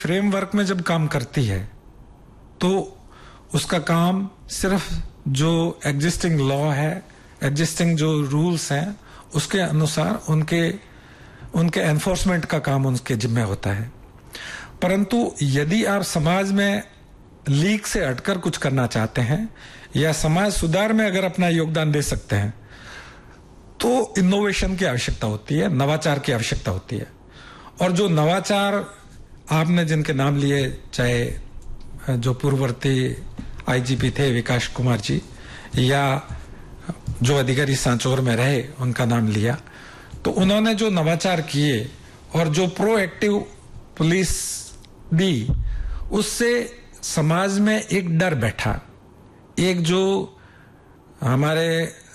Framework में जब काम करती है तो उसका काम सिर्फ जो एग्जिस्टिंग लॉ है, एग्जिस्टिंग जो रूल्स हैं, उसके अनुसार उनके एनफोर्समेंट का काम उनके जिम्मे होता है। परंतु यदि आप समाज में लीक से हटकर कुछ करना चाहते हैं या समाज सुधार में अगर अपना योगदान दे सकते हैं तो इनोवेशन की आवश्यकता होती है, नवाचार की आवश्यकता होती है। और जो नवाचार आपने जिनके नाम लिए, चाहे जो पूर्ववर्ती आईजीपी थे विकास कुमार जी, या जो अधिकारी सांचौर में रहे उनका नाम लिया, तो उन्होंने जो नवाचार किए और जो प्रोएक्टिव पुलिस दी, उससे समाज में एक डर बैठा। एक जो हमारे